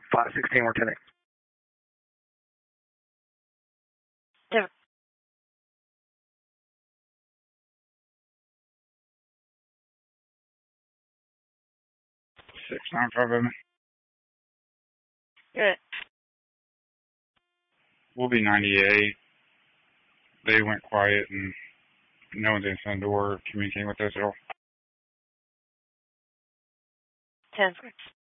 516, we're 10. 695. Good. We'll be 98. They went quiet and no one's answering the door or communicating with us at all. 10.